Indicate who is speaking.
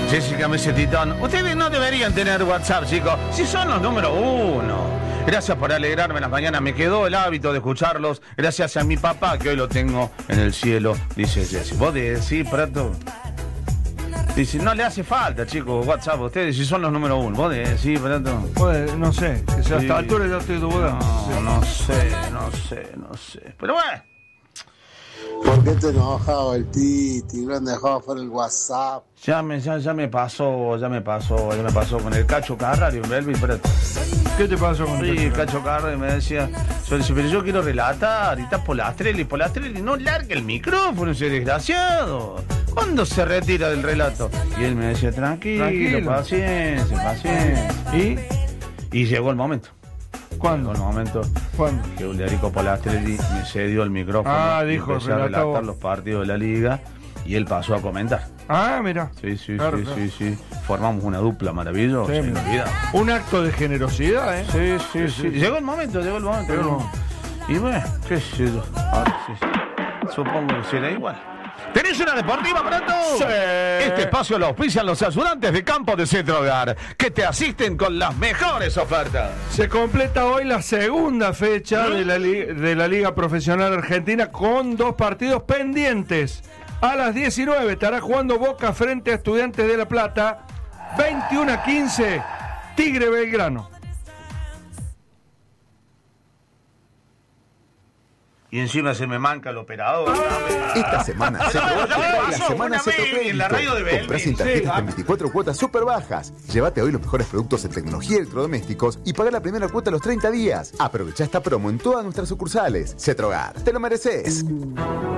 Speaker 1: Jessica Mesetitón, ustedes no deberían tener WhatsApp, chicos, si son los número 1. Gracias por alegrarme las mañanas, me quedó el hábito de escucharlos, gracias a mi papá, que hoy lo tengo en el cielo, dice Jessy. ¿Vos decís, Prato? Dice, no le hace falta, chicos, WhatsApp, ustedes si son los número 1. ¿Vos decís, Prato?
Speaker 2: Pues, no sé, que
Speaker 1: Sí.
Speaker 2: a esta altura ya estoy dudando.
Speaker 1: No sé. Pero bueno.
Speaker 3: ¿Por qué te enojaba el Titi? No han dejado fuera el WhatsApp.
Speaker 1: Ya me pasó con el Cacho Carrari en Belville, Prato.
Speaker 2: ¿Qué te pasó con
Speaker 1: Sí, Cacho Carrari me decía, pero yo quiero relatar, y está Polastrelli, no larga el micrófono, ese desgraciado. ¿Cuándo se retira del relato? Y él me decía, tranquilo. Paciencia. Y llegó el momento.
Speaker 2: ¿Cuándo?
Speaker 1: Llegó el momento
Speaker 2: ¿Cuándo?
Speaker 1: que Ulderico Polastrelli me cedió el micrófono. y
Speaker 2: dijo,
Speaker 1: empecé a relatar los partidos de la liga y él pasó a comentar.
Speaker 2: Mira.
Speaker 1: Sí.
Speaker 2: Claro.
Speaker 1: Formamos una dupla maravillosa.
Speaker 2: Sí, un acto de generosidad, ¿eh?
Speaker 1: Sí. Llegó el momento. Y bueno, qué sé yo. Ahora sí. Supongo que será igual. ¿Tenés una deportiva, Prato?
Speaker 2: Sí.
Speaker 1: Este espacio lo auspician los ayudantes de campo de Cetrogar, que te asisten con las mejores ofertas.
Speaker 2: Se completa hoy la segunda fecha de la Liga Profesional Argentina con 2 partidos pendientes. A las 19 estará jugando Boca frente a Estudiantes de La Plata. 21-15, Tigre Belgrano.
Speaker 1: Y encima se me manca el operador.
Speaker 4: Esta semana Cetrogar te trae la semana Cetrocrédito.
Speaker 1: en la radio de Belville.
Speaker 4: Comprá sin tarjetas en 24 cuotas súper bajas. Llévate hoy los mejores productos en tecnología y electrodomésticos y paga la primera cuota a los 30 días. Aprovecha esta promo en todas nuestras sucursales. Cetrogar, te lo mereces.